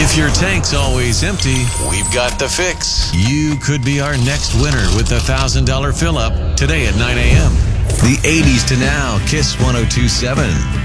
If your tank's always empty, we've got the fix. You could be our next winner with the $1,000 fill-up today at 9 a.m. The 80s to now, KISS 102.7.